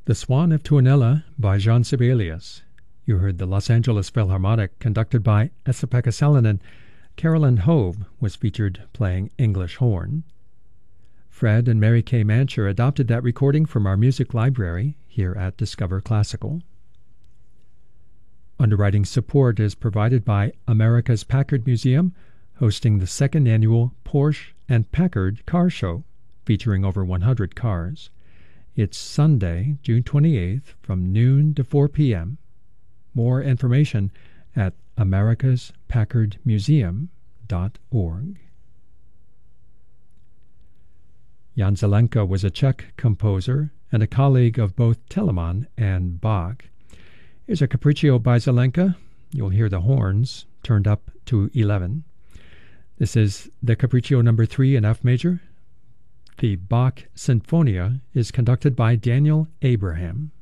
The Swan of Tuonela by Jean Sibelius. You heard the Los Angeles Philharmonic conducted by Esa-Pekka Salonen. Carolyn Hove was featured playing English horn. Fred and Mary Kay Mancher adopted that recording from our music library here at Discover Classical. Underwriting support is provided by America's Packard Museum, hosting the second annual Porsche and Packard Car Show, featuring over 100 cars. It's Sunday, June 28th, from noon to 4 p.m. More information at americaspackardmuseum.org. Jan Zelenka was a Czech composer and a colleague of both Telemann and Bach. Here's a Capriccio by Zelenka. You'll hear the horns turned up to 11. This is the Capriccio number 3 in F major. The Bach Sinfonia is conducted by Daniel Abraham.